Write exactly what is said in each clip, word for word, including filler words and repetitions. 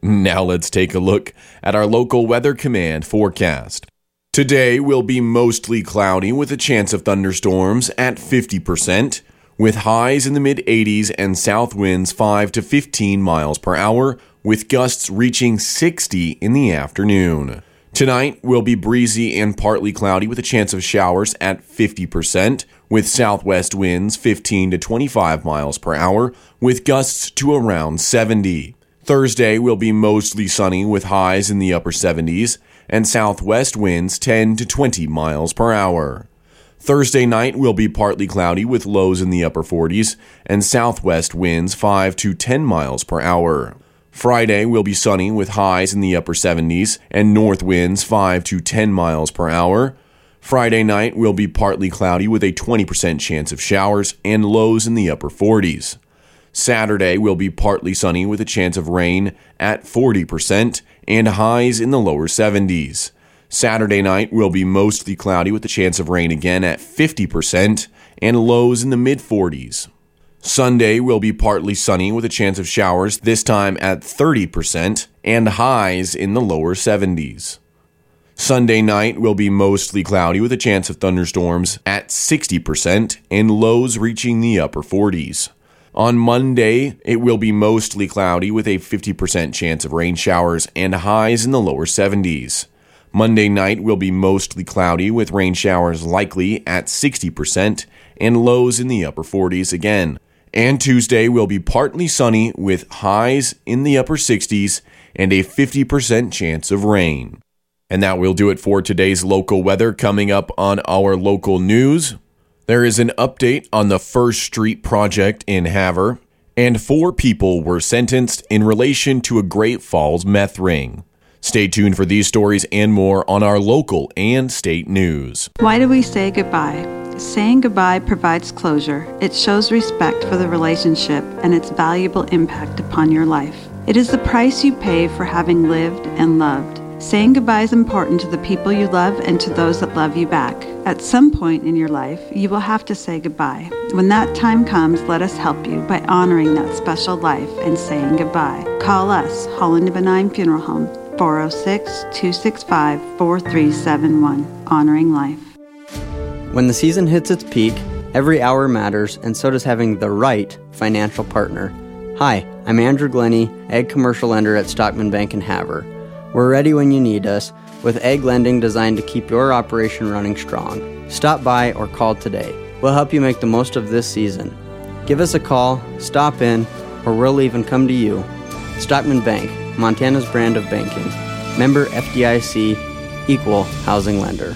Now let's take a look at our local Weather Command forecast. Today will be mostly cloudy with a chance of thunderstorms at fifty percent, with highs in the mid eighties and south winds five to fifteen miles per hour, with gusts reaching sixty in the afternoon. Tonight will be breezy and partly cloudy with a chance of showers at fifty percent, with southwest winds fifteen to twenty-five miles per hour, with gusts to around seventy. Thursday will be mostly sunny with highs in the upper seventies and southwest winds ten to twenty miles per hour. Thursday night will be partly cloudy with lows in the upper forties and southwest winds five to ten miles per hour. Friday will be sunny with highs in the upper seventies and north winds five to ten miles per hour. Friday night will be partly cloudy with a twenty percent chance of showers and lows in the upper forties. Saturday will be partly sunny with a chance of rain at forty percent and highs in the lower seventies. Saturday night will be mostly cloudy with a chance of rain again at fifty percent and lows in the mid forties. Sunday will be partly sunny with a chance of showers, this time at thirty percent and highs in the lower seventies. Sunday night will be mostly cloudy with a chance of thunderstorms at sixty percent and lows reaching the upper forties. On Monday, it will be mostly cloudy with a fifty percent chance of rain showers and highs in the lower seventies. Monday night will be mostly cloudy with rain showers likely at sixty percent and lows in the upper forties again. And Tuesday will be partly sunny with highs in the upper sixties and a fifty percent chance of rain. And that will do it for today's local weather. Coming up on our local news, there is an update on the First Street project in Havre, and four people were sentenced in relation to a Great Falls meth ring. Stay tuned for these stories and more on our local and state news. Why do we say goodbye? Saying goodbye provides closure. It shows respect for the relationship and its valuable impact upon your life. It is the price you pay for having lived and loved. Saying goodbye is important to the people you love and to those that love you back. At some point in your life, you will have to say goodbye. When that time comes, let us help you by honoring that special life and saying goodbye. Call us, Holland Benign Funeral Home, four oh six, two six five, four three seven one, honoring life. When the season hits its peak, every hour matters, and so does having the right financial partner. Hi, I'm Andrew Glennie, Ag Commercial Lender at Stockman Bank in Havre. We're ready when you need us, with ag lending designed to keep your operation running strong. Stop by or call today. We'll help you make the most of this season. Give us a call, stop in, or we'll even come to you. Stockman Bank, Montana's brand of banking. Member F D I C, Equal Housing Lender.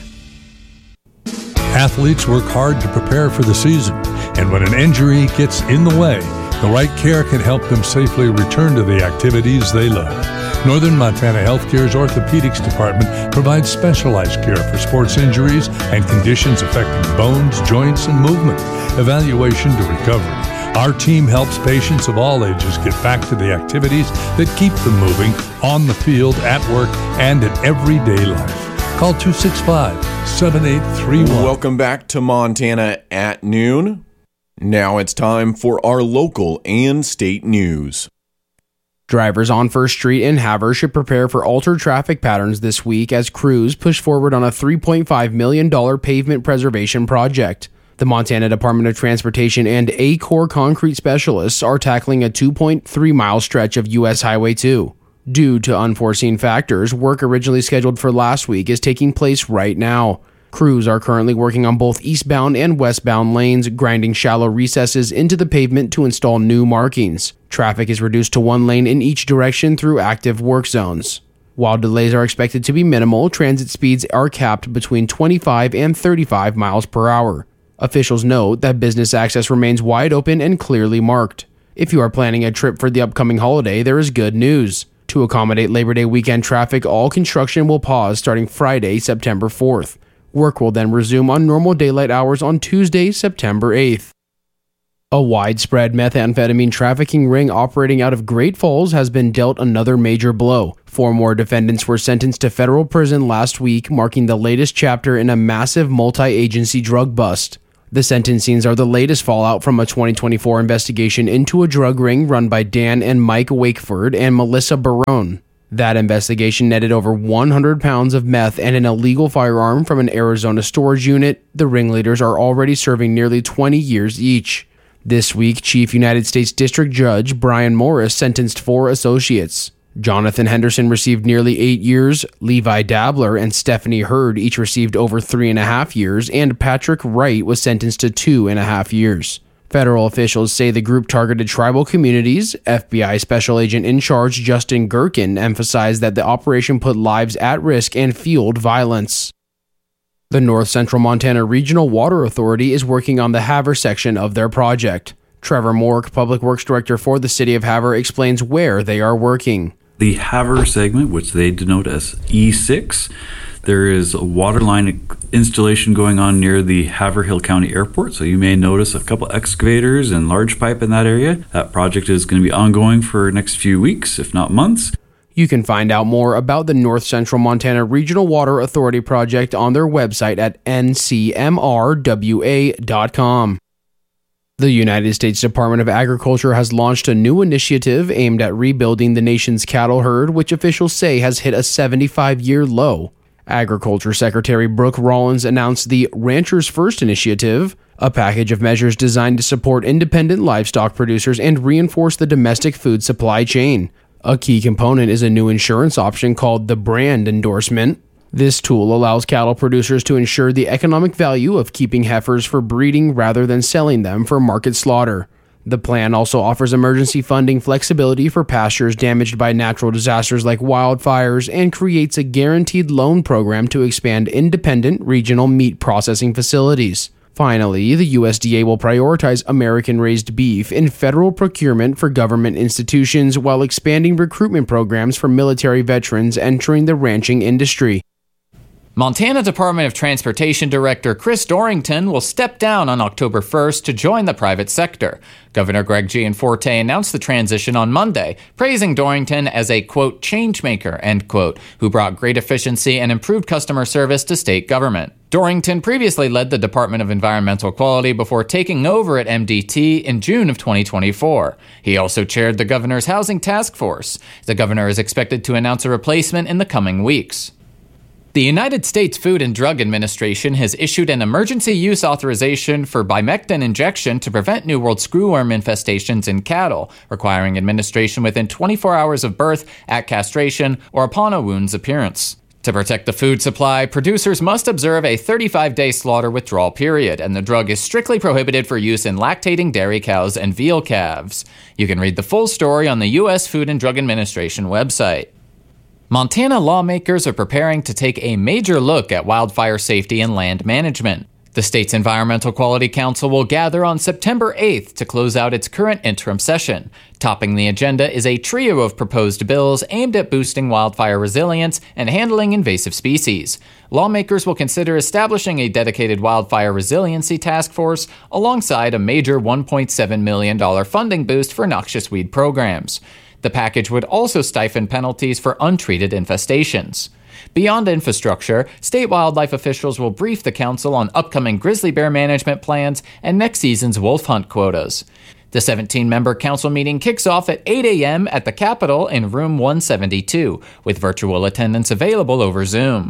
Athletes work hard to prepare for the season, and when an injury gets in the way, the right care can help them safely return to the activities they love. Northern Montana Healthcare's Orthopedics Department provides specialized care for sports injuries and conditions affecting bones, joints, and movement, evaluation to recovery. Our team helps patients of all ages get back to the activities that keep them moving on the field, at work, and in everyday life. Call two six five, seven eight three one. Welcome back to Montana at Noon. Now it's time for our local and state news. Drivers on First Street in Havre should prepare for altered traffic patterns this week as crews push forward on a three point five million dollars pavement preservation project. The Montana Department of Transportation and A-Corps concrete specialists are tackling a two point three mile stretch of U S Highway two. Due to unforeseen factors, work originally scheduled for last week is taking place right now. Crews are currently working on both eastbound and westbound lanes, grinding shallow recesses into the pavement to install new markings. Traffic is reduced to one lane in each direction through active work zones. While delays are expected to be minimal, transit speeds are capped between twenty-five and thirty-five miles per hour. Officials note that business access remains wide open and clearly marked. If you are planning a trip for the upcoming holiday, there is good news. To accommodate Labor Day weekend traffic, all construction will pause starting Friday, September fourth. Work will then resume on normal daylight hours on Tuesday, September eighth. A widespread methamphetamine trafficking ring operating out of Great Falls has been dealt another major blow. Four more defendants were sentenced to federal prison last week, marking the latest chapter in a massive multi-agency drug bust. The sentencings are the latest fallout from a twenty twenty-four investigation into a drug ring run by Dan and Mike Wakeford and Melissa Barone. That investigation netted over one hundred pounds of meth and an illegal firearm from an Arizona storage unit. The ringleaders are already serving nearly twenty years each. This week, Chief United States District Judge Brian Morris sentenced four associates. Jonathan Henderson received nearly eight years, Levi Dabler and Stephanie Hurd each received over three and a half years, and Patrick Wright was sentenced to two and a half years. Federal officials say the group targeted tribal communities. F B I Special Agent in Charge Justin Gherkin emphasized that the operation put lives at risk and fueled violence. The North Central Montana Regional Water Authority is working on the Havre section of their project. Trevor Mork, Public Works Director for the City of Havre, explains where they are working. The Havre segment, which they denote as E six, there is a water line installation going on near the Haverhill County Airport, so you may notice a couple excavators and large pipe in that area. That project is going to be ongoing for the next few weeks, if not months. You can find out more about the North Central Montana Regional Water Authority project on their website at N C M R W A dot com. The United States Department of Agriculture has launched a new initiative aimed at rebuilding the nation's cattle herd, which officials say has hit a seventy-five-year low. Agriculture Secretary Brooke Rollins announced the Ranchers First initiative, a package of measures designed to support independent livestock producers and reinforce the domestic food supply chain. A key component is a new insurance option called the brand endorsement. This tool allows cattle producers to ensure the economic value of keeping heifers for breeding rather than selling them for market slaughter. The plan also offers emergency funding flexibility for pastures damaged by natural disasters like wildfires and creates a guaranteed loan program to expand independent regional meat processing facilities. Finally, the U S D A will prioritize American-raised beef in federal procurement for government institutions while expanding recruitment programs for military veterans entering the ranching industry. Montana Department of Transportation Director Chris Dorrington will step down on October first to join the private sector. Governor Greg Gianforte announced the transition on Monday, praising Dorrington as a, quote, changemaker, end quote, who brought great efficiency and improved customer service to state government. Dorrington previously led the Department of Environmental Quality before taking over at M D T in June of twenty twenty-four. He also chaired the governor's housing task force. The governor is expected to announce a replacement in the coming weeks. The United States Food and Drug Administration has issued an emergency use authorization for Bimectin injection to prevent New World screwworm infestations in cattle, requiring administration within twenty-four hours of birth, at castration, or upon a wound's appearance. To protect the food supply, producers must observe a thirty-five day slaughter withdrawal period, and the drug is strictly prohibited for use in lactating dairy cows and veal calves. You can read the full story on the U S Food and Drug Administration website. Montana lawmakers are preparing to take a major look at wildfire safety and land management. The state's Environmental Quality Council will gather on September eighth to close out its current interim session. Topping the agenda is a trio of proposed bills aimed at boosting wildfire resilience and handling invasive species. Lawmakers will consider establishing a dedicated wildfire resiliency task force alongside a major one point seven million dollars funding boost for noxious weed programs. The package would also stifle penalties for untreated infestations. Beyond infrastructure, state wildlife officials will brief the council on upcoming grizzly bear management plans and next season's wolf hunt quotas. The seventeen-member council meeting kicks off at eight a.m. at the Capitol in room one seventy-two, with virtual attendance available over Zoom.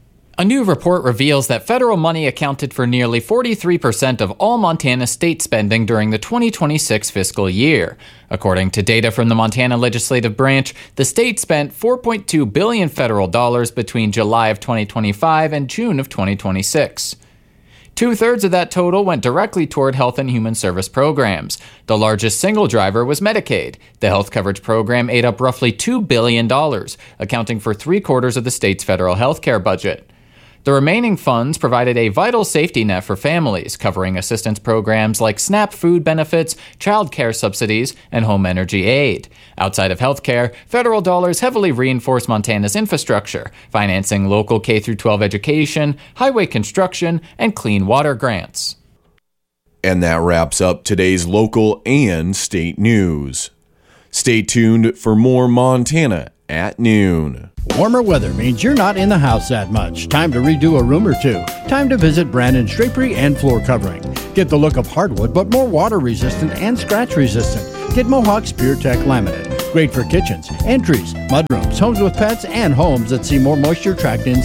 A new report reveals that federal money accounted for nearly forty-three percent of all Montana state spending during the twenty twenty-six fiscal year. According to data from the Montana Legislative Branch, the state spent four point two billion dollars federal dollars between July of twenty twenty-five and June of twenty twenty-six. Two-thirds of that total went directly toward health and human service programs. The largest single driver was Medicaid. The health coverage program ate up roughly two billion dollars, accounting for three-quarters of the state's federal health care budget. The remaining funds provided a vital safety net for families, covering assistance programs like SNAP food benefits, child care subsidies, and home energy aid. Outside of healthcare, federal dollars heavily reinforce Montana's infrastructure, financing local K through twelve education, highway construction, and clean water grants. And that wraps up today's local and state news. Stay tuned for more Montana at noon. Warmer weather means you're not in the house that much. Time to redo a room or two. Time to visit Brandon's Drapery and Floor Covering. Get the look of hardwood, but more water resistant and scratch resistant. Get Mohawk's PureTech Laminate. Great for kitchens, entries, mudrooms, homes with pets, and homes that see more moisture tracked inside.